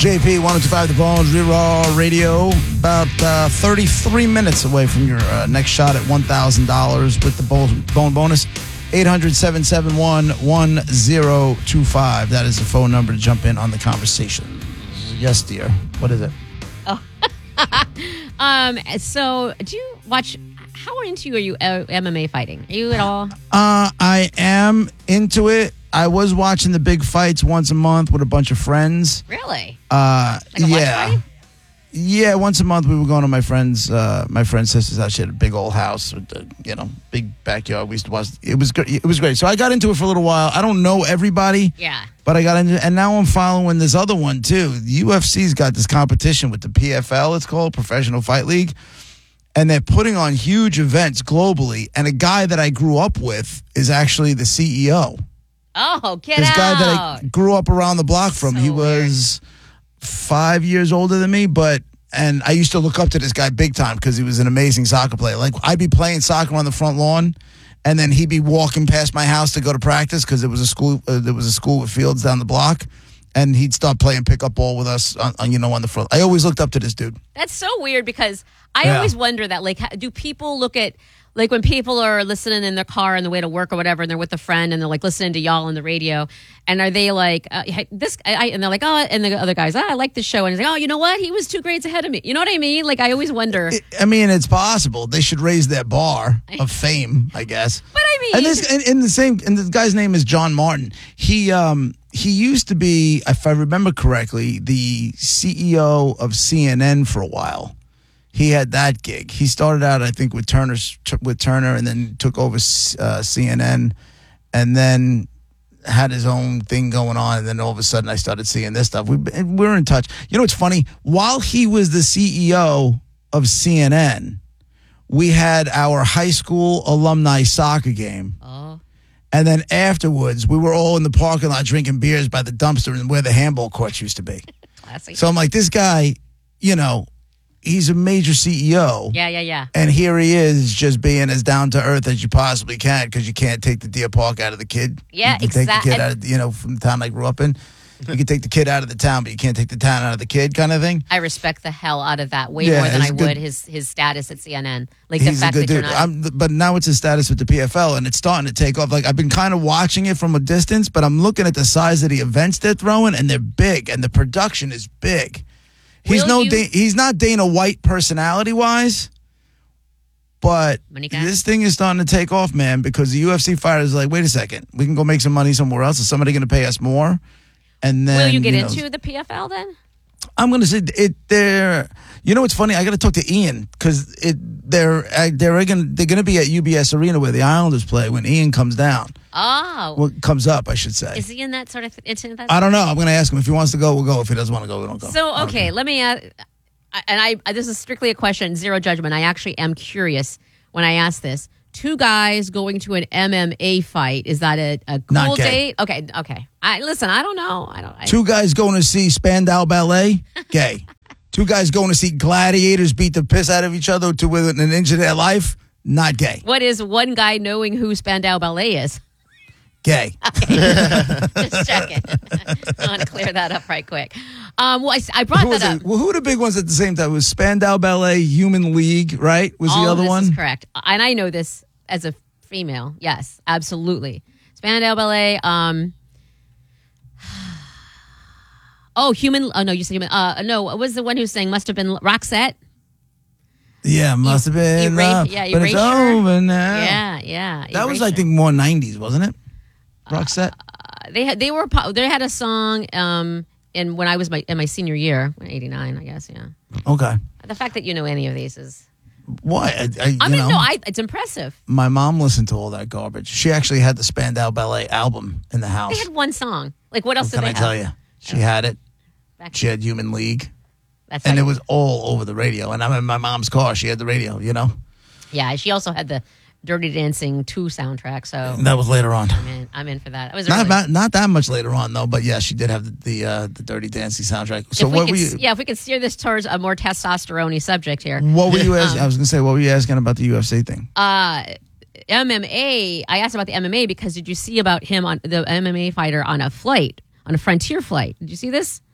JP, 102.5 The Bones, Raw Radio. About 33 minutes away from your next shot at $1,000 with the Bone Bonus. 800-771-1025. That is the phone number to jump in on the conversation. Yes, dear. What is it? Oh. So, do you watch... How into are you MMA fighting? Are you at all? I am into it. I was watching the big fights once a month with a bunch of friends. Really? Like a watch party? Yeah, once a month we were going to my friend's sister's house. She had a big old house with the, big backyard. We used to watch. It was good. It was great. So I got into it for a little while. I don't know everybody. Yeah. But I got into it, and now I'm following this other one too. The UFC's got this competition with the PFL. It's called Professional Fight League, and they're putting on huge events globally. And a guy that I grew up with is actually the CEO. Oh, get this out. Guy that I grew up around the block from. So he was 5 years older than me, and I used to look up to this guy big time because he was an amazing soccer player. Like, I'd be playing soccer on the front lawn, and then he'd be walking past my house to go to practice because there was a school with fields down the block, and he'd start playing pickup ball with us on the front. I always looked up to this dude. That's so weird because I always wonder that, like, do people look at, like, when people are listening in their car on the way to work or whatever, and they're with a friend and they're like listening to y'all on the radio, and are they like, and they're like, oh, and the other guys, I like this show, and he's like, oh, you know what? He was 2 grades ahead of me. You know what I mean? Like, I always wonder. It's possible. They should raise their bar of fame, I guess. But I mean, and the guy's name is John Martin. He used to be, if I remember correctly, the CEO of CNN for a while. He had that gig. He started out, I think, with Turner, and then took over CNN, and then had his own thing going on. And then all of a sudden, I started seeing this stuff. We're in touch. You know what's funny? While he was the CEO of CNN, we had our high school alumni soccer game. Oh. And then afterwards, we were all in the parking lot drinking beers by the dumpster and where the handball courts used to be. Classic. So I'm like, this guy, he's a major CEO. Yeah. And here he is just being as down to earth as you possibly can because you can't take the Deer Park out of the kid. Yeah, you can exactly. Take the kid out of, from the town I grew up in. You can take the kid out of the town, but you can't take the town out of the kid kind of thing. I respect the hell out of that way more than I would his status at CNN. Like, the fact that you're not... But now it's his status with the PFL, and it's starting to take off. Like, I've been kind of watching it from a distance, but I'm looking at the size of the events they're throwing, and they're big, and the production is big. He's not Dana White personality-wise, but this thing is starting to take off, man, because the UFC fighters are like, wait a second, we can go make some money somewhere else. Is somebody going to pay us more? And then, will you get into the PFL then? I'm going to say what's funny? I got to talk to Ian because they're going to be at UBS Arena where the Islanders play when Ian comes down. Oh. Well, comes up, I should say. Is he in that sort of... I don't know. I'm going to ask him. If he wants to go, we'll go. If he doesn't want to go, we don't go. So, okay, let me ask... And this is strictly a question, zero judgment. I actually am curious when I ask this. 2 guys going to an MMA fight, is that a cool Not gay. date? Okay. I don't know. 2 guys going to see Spandau Ballet? Gay. 2 guys going to see gladiators beat the piss out of each other to within an inch of their life? Not gay. What is one guy knowing who Spandau Ballet is? Gay. Okay. Just checking. I want to clear that up right quick. I brought that up. Who were the big ones at the same time? It was Spandau Ballet, Human League, right? Was All the other one? This is correct. And I know this as a female. Yes, absolutely. Spandau Ballet. Human. Oh, no, you said Human. No, what was the one who sang? Must have been Roxette. Yeah, must have been. But it's over now. Yeah. That was, I think, more 90s, wasn't it? Roxette. They had a song in when I was in my senior year, 89, I guess. Yeah. Okay. The fact that you know any of these is. Why? It's impressive. My mom listened to all that garbage. She actually had the Spandau Ballet album in the house. They had one song. Like, what else did they have? Can I tell you? She had it. She had Human League. And it was all over the radio. And I'm in my mom's car. She had the radio, Yeah, she also had the Dirty Dancing 2 soundtrack. So that was later on. I'm in for that. It was not that much later on, though. But yeah, she did have the Dirty Dancing soundtrack. So what were you? Yeah, if we could steer this towards a more testosterone-y subject here. What were you asking? I was going to say, what were you asking about the UFC thing? MMA. I asked about the MMA because did you see about him on the MMA fighter on a flight, on a Frontier flight? Did you see this?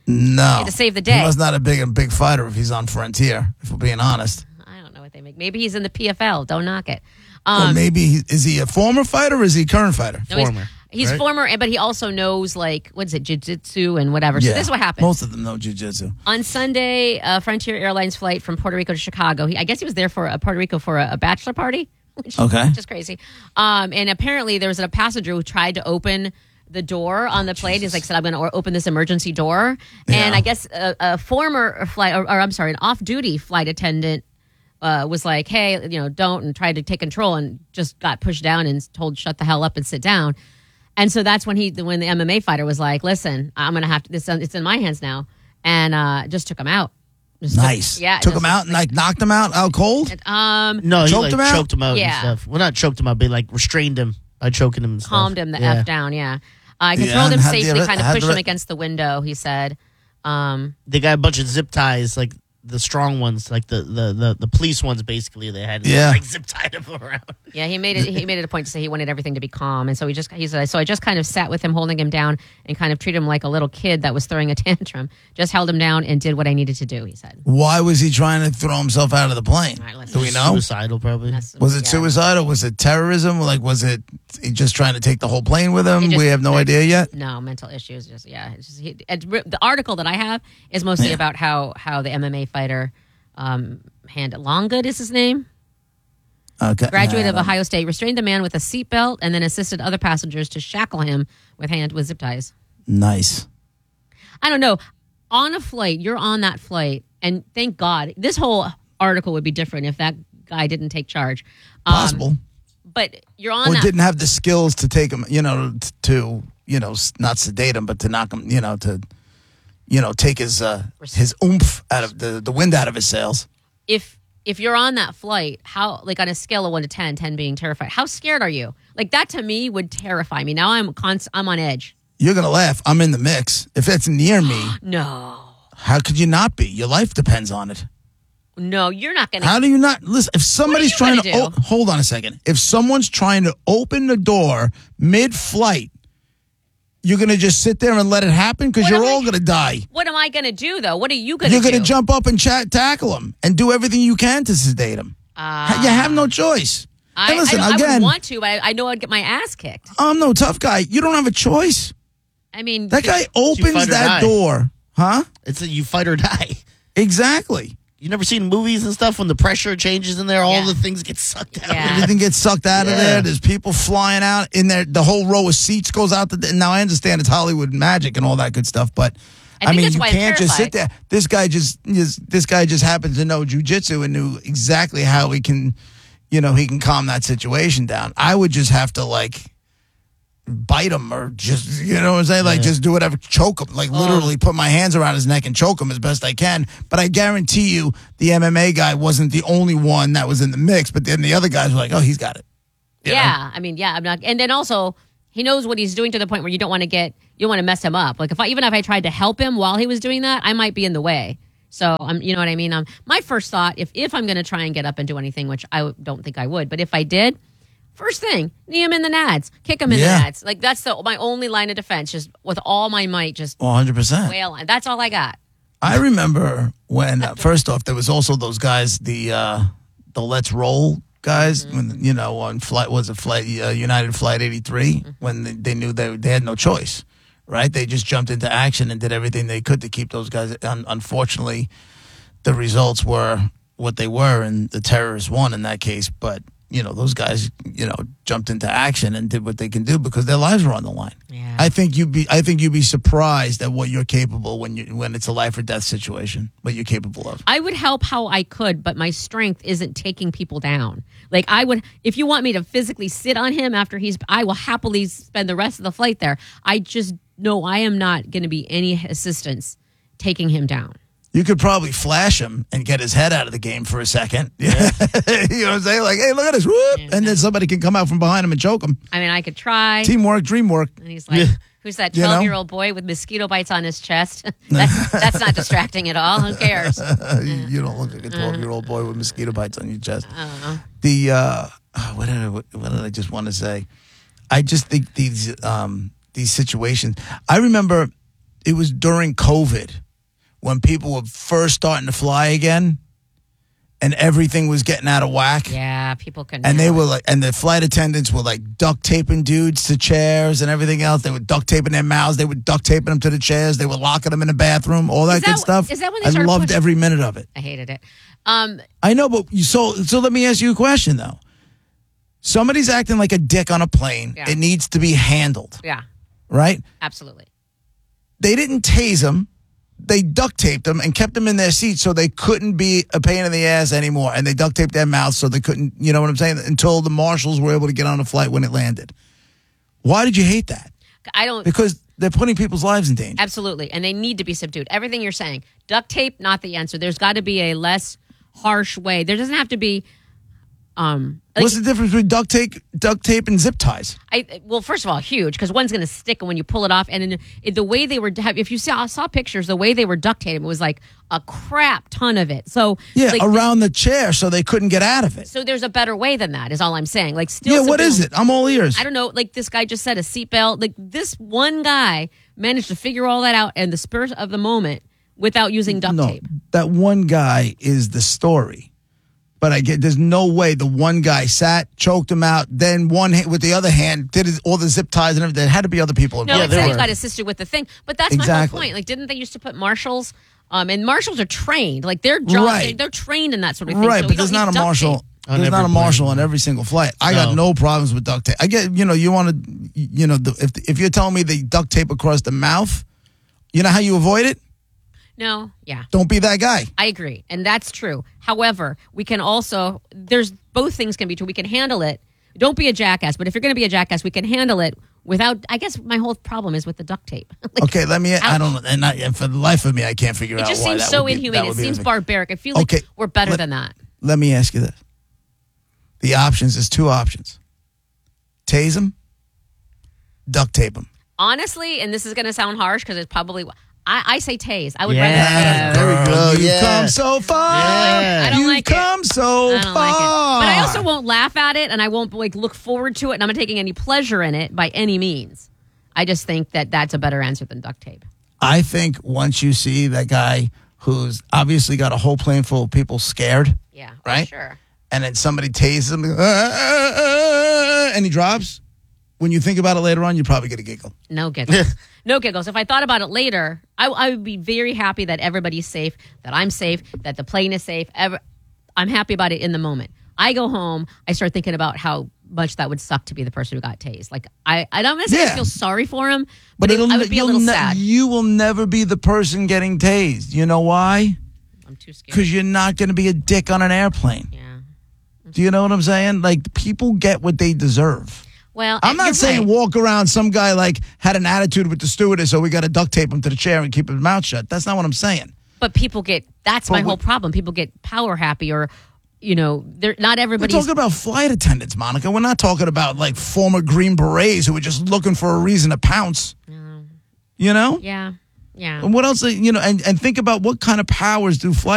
No. He had to save the day. He was not a big fighter if he's on Frontier, if we're being honest. I don't know what they make. Maybe he's in the PFL. Don't knock it. Or maybe, is he a former fighter or is he a current fighter? No, Former. He's right? former, but he also knows, like, what is it, jiu-jitsu and whatever. So Yeah. this is what happened. Most of them know jiu-jitsu. On Sunday, Frontier Airlines flight from Puerto Rico to Chicago. I guess he was there for Puerto Rico for a bachelor party, which is crazy. And apparently there was a passenger who tried to open the door on the plane. He's like, said, I'm going to open this emergency door. Yeah. And I guess a former flight, or I'm sorry, an off-duty flight attendant was like, hey, don't, and tried to take control and just got pushed down and told shut the hell up and sit down. And so that's when the MMA fighter was like, listen, I'm going to have to, it's in my hands now. And just took him out. Nice. Took him out and like knocked him out cold? No, he Choked like him out? choked him out Yeah. and stuff. Well, not choked him out, but like restrained him by choking him and stuff. Calmed him the F down, yeah. I Yeah, controlled him and had the safely, other- kind of had pushed the- him against the window, he said. They got a bunch of zip ties, like the strong ones, like the police ones. Basically, they had like zip tied him around. Yeah, he made it a point to say he wanted everything to be calm, and so he said, so I just kind of sat with him, holding him down, and kind of treated him like a little kid that was throwing a tantrum. Just held him down and did what I needed to do. He said. Why was he trying to throw himself out of the plane? All right, let's Do we see. know? Suicidal, probably. Was it suicide or was it terrorism? Like, was it he just trying to take the whole plane with him? We have no idea yet. No, mental issues. Just the article that I have is mostly about how the MMA fighter handled. Longgood is his name. Okay. Graduate of Ohio State, restrained the man with a seatbelt and then assisted other passengers to shackle him with zip ties. Nice. I don't know. On a flight, you're on that flight, and thank God, this whole article would be different if that guy didn't take charge. Possible. But you're on Or that. didn't have the skills to take him, to not sedate him, but to knock him, to take his oomph out of the wind out of his sails. If you're on that flight, how, like on a scale of 1 to 10, 10 being terrified, how scared are you? Like that to me would terrify me. Now I'm on edge. You're gonna laugh. I'm in the mix. If it's near me, No, how could you not be? Your life depends on it. no, you're not going to. How do you not listen? If somebody's What are trying you to gonna do? hold on a second. If someone's trying to open the door mid-flight, you're gonna just sit there and let it happen because What you're am I- all gonna die. What am I going to do, though? What are you going to You're do? gonna jump up and tackle him and do everything you can to sedate him. You have no choice. I, And listen, I again, would want to, but I know I'd get my ass kicked. I'm no tough guy. You don't have a choice. I mean, That guy fight opens or that die. door, huh? It's a you fight or die. Exactly. You never seen movies and stuff when the pressure changes in there, all Yeah. the things get sucked out. Yeah. Everything gets sucked out of Yeah. there. There's people flying out in there. The whole row of seats goes out. Now I understand it's Hollywood magic and all that good stuff, but I think mean, that's you why I'm can't just sit terrified. there. This guy just happens to know jujitsu and knew exactly how he can calm that situation down. I would just have to bite him or just, what I'm saying? Like just do whatever, choke him, literally put my hands around his neck and choke him as best I can. But I guarantee you the MMA guy wasn't the only one that was in the mix, but then the other guys were like, oh, he's got it. You know? I mean, I'm not. And then also, he knows what he's doing to the point where you don't want to mess him up. Like even if I tried to help him while he was doing that, I might be in the way. So you know what I mean? My first thought, if I'm going to try and get up and do anything, which I don't think I would, but if I did, first thing, knee him in the nads, kick him in the nads. Like that's my only line of defense, just with all my might, just 100%. wail on. That's all I got. I remember when, first off, there was also those guys, the Let's Roll guys, when, on United Flight 83, when they knew they had no choice, right? They just jumped into action and did everything they could to keep those guys. Unfortunately, the results were what they were, and the terrorists won in that case. But those guys, jumped into action and did what they can do because their lives were on the line. Yeah. I think you'd be surprised at what you're capable when it's a life or death situation. What you're capable of. I would help how I could, but my strength isn't taking people down. Like I would, if you want me to physically sit on him after I will happily spend the rest of the flight there. I just know I am not going to be any assistance taking him down. You could probably flash him and get his head out of the game for a second. Yeah. You know what I'm saying? Like, hey, look at this. Whoop. Yeah. And then somebody can come out from behind him and choke him. I mean, I could try. Teamwork, dreamwork. And he's like, who's that 12-year-old boy with mosquito bites on his chest? that's not distracting at all. Who cares? You don't look like a 12-year-old boy with mosquito bites on your chest. What did I just want to say? I just think these situations. I remember it was during COVID when people were first starting to fly again and everything was getting out of whack. Yeah, people can. And they were like, and the flight attendants were like duct taping dudes to chairs and everything else. They were duct taping their mouths. They were duct taping them to the chairs. They were locking them in the bathroom. All that good stuff. Is that when they I started loved pushing? every minute of it. I hated it. I know, but so let me ask you a question though. Somebody's acting like a dick on a plane. Yeah. It needs to be handled. Yeah, Right? absolutely. They didn't tase them. They duct taped them and kept them in their seats so they couldn't be a pain in the ass anymore. And they duct taped their mouths so they couldn't, you know what I'm saying, until the marshals were able to get on the flight when it landed. Why did you hate that? I don't. Because they're putting people's lives in danger. Absolutely, and they need to be subdued. Everything you're saying, duct tape, not the answer. There's got to be a less harsh way. There doesn't have to be. What's the difference between duct tape and zip ties? Well, first of all, huge, because one's going to stick when you pull it off, and then the way they were, if you saw pictures, the way they were duct taping, it was like a crap ton of it. So Yeah, like, around the chair so they couldn't get out of it. So there's a better way than that, is all I'm saying. Like, still, Yeah, what is it? I'm all ears. I don't know. Like this guy just said, a seatbelt. Like this one guy managed to figure all that out in the spur of the moment without using duct tape. That one guy is the story. But there's no way the one guy sat, choked him out, then with the other hand did all the zip ties and everything. There had to be other people No, involved. it said he got assisted with the thing. But that's my whole point. Like, didn't they used to put marshals? And marshals are trained. Like, their job, Right. they're trained in that sort of thing. Right, so but there's not a marshal. There's not a marshal on every single flight. I got no problems with duct tape. I get, you want to, if you're telling me they duct tape across the mouth, you know how you avoid it? No, yeah. Don't be that guy. I agree, and that's true. However, we can also, both things can be true. We can handle it. Don't be a jackass, but if you're going to be a jackass, we can handle it without, I guess my whole problem is with the duct tape. Like, Okay, I don't, and for the life of me, I can't figure out why it just seems that so would be, inhumane. It seems barbaric. I feel like Okay, we're better than that. Let me ask you this. The options is two options. Tase them, duct tape them. Honestly, and this is going to sound harsh because it's probably, I say tase. I would Yeah, rather. there we go. You've Yeah. come so far. Yeah. I don't You've like it. come so I don't far. like it. But I also won't laugh at it, and I won't look forward to it, and I'm not taking any pleasure in it by any means. I just think that that's a better answer than duct tape. I think once you see that guy who's obviously got a whole plane full of people scared, Yeah, right? Sure. And then somebody tases him, and he drops. When you think about it later on, you probably get a giggle. No giggles. No giggles. If I thought about it later, I would be very happy that everybody's safe, that I'm safe, that the plane is safe. I'm happy about it in the moment. I go home, I start thinking about how much that would suck to be the person who got tased. Like, I don't necessarily feel sorry for him, but I would be a little sad. You will never be the person getting tased. You know why? I'm too scared. Because you're not going to be a dick on an airplane. Yeah. Do you know what I'm saying? Like, people get what they deserve. Well, I'm not saying walk around some guy like had an attitude with the stewardess, so we got to duct tape him to the chair and keep his mouth shut. That's not what I'm saying. But people that's my whole problem. People get power happy, or, they're not everybody's. We're talking about flight attendants, Monica. We're not talking about like former Green Berets who are just looking for a reason to pounce. You know? Yeah. Yeah. And what else, and think about what kind of powers do flight